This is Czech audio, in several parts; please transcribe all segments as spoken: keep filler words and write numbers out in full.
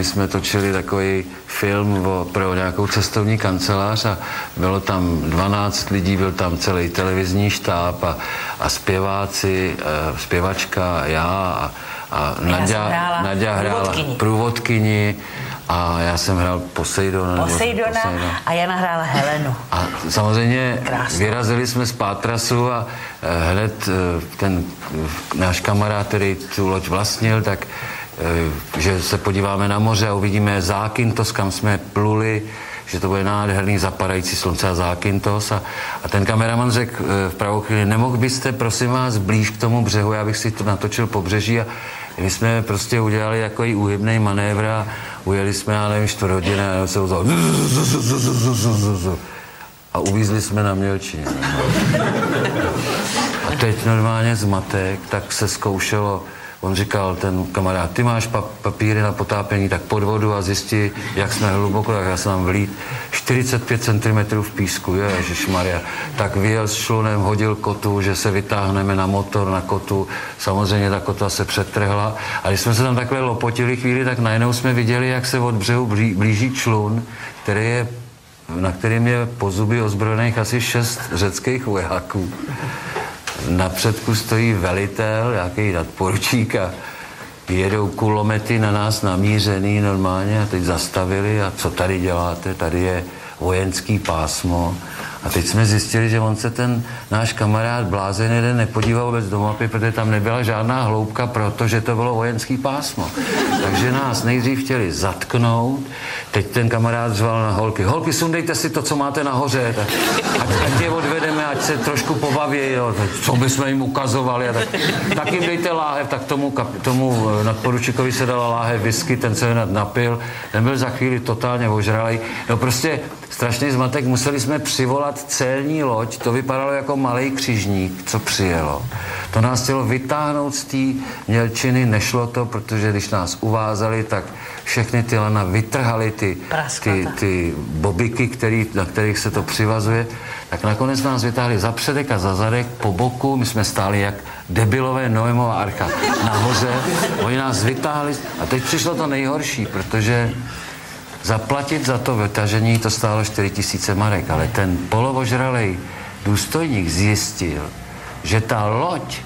my jsme točili takový film o, pro nějakou cestovní kancelář a bylo tam dvanáct lidí, byl tam celý televizní štáb a, a zpěváci, a zpěvačka a já a, a Naďa, hrála Naďa hrála průvodkyni. průvodkyni a já jsem hrál Poseidona. Poseidona, Poseidona a Jana hrála Helenu. A samozřejmě Krásno. Vyrazili jsme z Pátrasu a hned ten náš kamarád, který tu loď vlastnil, tak že se podíváme na moře a uvidíme Zákynthos, kam jsme pluli, že to bude nádherný zapadající slunce a Zákynthos. A, a ten kameraman řekl v pravou chvíli, nemohl byste, prosím vás, blíž k tomu břehu, já bych si to natočil pobřeží a my jsme prostě udělali takový úhybný manévr a ujeli jsme, já nevím, čtvrt hodiny a se uzal a uvízli jsme na Mělčině. A teď normálně zmatek, tak se zkoušelo. On říkal, ten kamarád, ty máš pa- papíry na potápění, tak pod vodu a zjistí, jak jsme hluboko, tak já jsem tam vlít. čtyřicet pět centimetrů v písku, ježišmarja. Tak vyjel s člunem, hodil kotu, že se vytáhneme na motor, na kotu. Samozřejmě ta kota se přetrhla. A když jsme se tam takhle lopotili chvíli, tak najednou jsme viděli, jak se od břehu blí- blíží člun, který je, na kterým je po zuby ozbrojených asi šest řeckých vojáků. Na předku stojí velitel, nějaký nadporučík a jedou kulomety na nás namířený normálně a teď zastavili a co tady děláte, tady je vojenský pásmo. A teď jsme zjistili, že on se ten náš kamarád blázen jeden nepodíval vůbec do mapy, protože tam nebyla žádná hloubka, protože to bylo vojenský pásmo. Takže nás nejdřív chtěli zatknout, teď ten kamarád řval na holky. Holky, sundejte si to, co máte nahoře, tak ať, ať je odvedeme, ať se trošku pobaví, jo, co bychom jim ukazovali. A tak, tak jim dejte láhev, tak tomu, tomu nadporučíkovi se dala láhev whisky, ten se hned napil, ten byl za chvíli totálně ožralej. No prostě strašný zmatek, museli jsme přivolat celní loď, to vypadalo jako malej křižník, co přijelo. To nás chtělo vytáhnout z té Mělčiny, nešlo to, protože když nás uvázali, tak všechny ty lana vytrhaly ty, ty, ty bobiky, který, na kterých se to přivazuje, tak nakonec nás vytáhli za předek a za zadek, po boku, my jsme stáli jak debilové Noemova archa nahoře, oni nás vytáhli a teď přišlo to nejhorší, protože zaplatit za to vytažení to stálo čtyři tisíce marek, ale ten polovožralej důstojník zjistil, že ta loď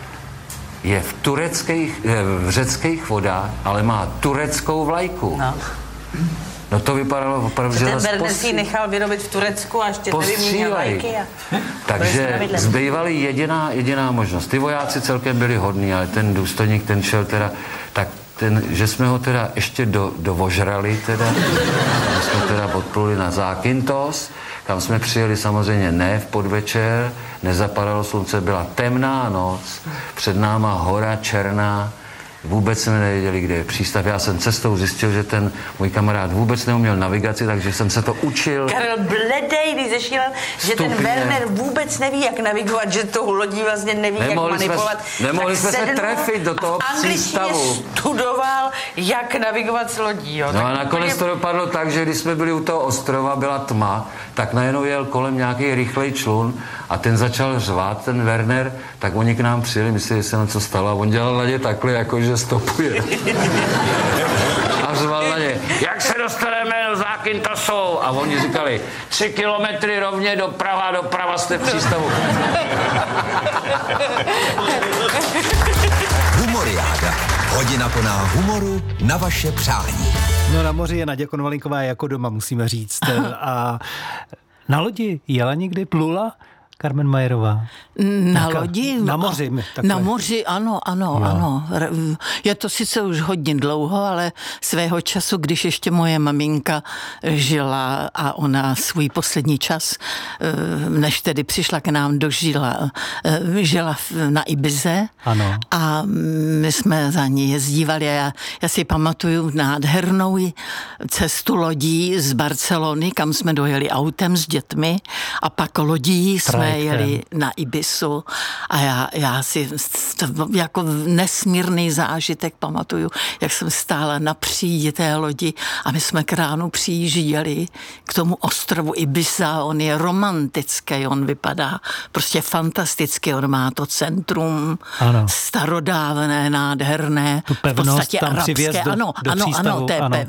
je v tureckých, v řeckých vodách, ale má tureckou vlajku. No. No to vypadalo opravdu, že ten Werner si nechal vyrobit v Turecku a ještě tady měnil vlajky. A... Takže zbývaly jediná, jediná možnost. Ty vojáci celkem byli hodní, ale ten důstojník, ten šel teda, tak ten, že jsme ho teda ještě do, dovožrali teda, my jsme teda odpluli na Zákynthos, kam jsme přijeli samozřejmě ne v podvečer, nezapadalo slunce, byla temná noc, před náma hora černá, vůbec jsme nevěděli, kde je přístav. Já jsem cestou zjistil, že ten můj kamarád vůbec neuměl navigaci, takže jsem se to učil. Karel bledej, když zešílel, že ten Werner vůbec neví, jak navigovat, že tou lodí vlastně neví, nemohli jak manipulovat. Jsme, nemohli jsme se trefit do toho přístavu. Studoval, jak navigovat s lodí. Jo. No tak a nakonec to dopadlo tak, že když jsme byli u toho ostrova, byla tma, tak najednou jel kolem nějaký rychlej člun a ten začal řvát, ten Werner, tak oni k nám přijeli, mysleli, že se nám co stalo a on dělal na ně takhle, jako že stopuje. A řval na ně, jak se dostaneme do Zákynthosou? A oni říkali, tři kilometry rovně doprava, doprava jste v přístavu. Humoriáda. Hodina plná humoru na vaše přání. No na moři je Naďa Konvalinková jako doma, musíme říct. A na lodi jela někdy, plula Carmen Majerová? Na Taka, lodi? Na moři. Takhle. Na moři, ano, ano, no. ano. Je to sice už hodně dlouho, ale svého času, když ještě moje maminka žila a ona svůj poslední čas, než tedy přišla k nám, dožila, žila na Ibize. Ano. A my jsme za ní jezdívali a já, já si pamatuju nádhernou cestu lodí z Barcelony, kam jsme dojeli autem s dětmi a pak lodí jsme jeli na Ibisu a já, já si jako nesmírný zážitek pamatuju, jak jsem stála na přídi té lodi a my jsme k ránu přijížděli k tomu ostrovu Ibiza. On je romantický, on vypadá prostě fantasticky, on má to centrum, ano. Starodávné, nádherné, tu pevnost v podstatě tam arabské, do, ano, do ano, přístavu, ano, té ano.